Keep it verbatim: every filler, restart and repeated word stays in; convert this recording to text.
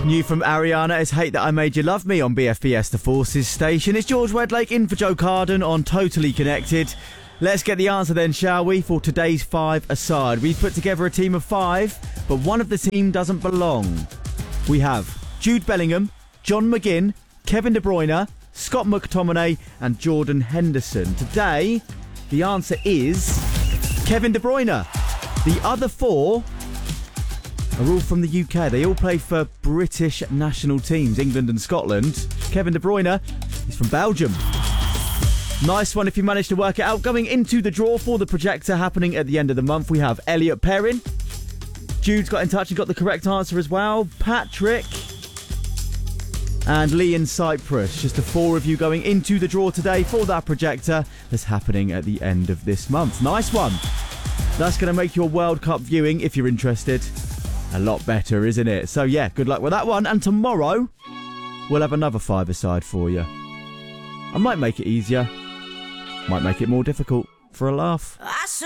New from Ariana is Hate That I Made You Love Me on B F B S The Forces station. It's George Wedlake in for Joe Carden on Totally Connected. Let's get the answer then, shall we, for today's five-a-side. We've put together a team of five, but one of the team doesn't belong. We have Jude Bellingham, John McGinn, Kevin De Bruyne, Scott McTominay and Jordan Henderson. Today, the answer is Kevin De Bruyne. The other four are all from the U K. They all play for British national teams, England and Scotland. Kevin De Bruyne is from Belgium. Nice one if you managed to work it out. Going into the draw for the projector happening at the end of the month, we have Elliot Perrin. Jude's got in touch and got the correct answer as well. Patrick and Lee in Cyprus. Just the four of you going into the draw today for that projector that's happening at the end of this month. Nice one. That's going to make your World Cup viewing, if you're interested, a lot better, isn't it? So yeah, good luck with that one. And tomorrow, we'll have another five-a-side for you. I might make it easier. Might make it more difficult for a laugh.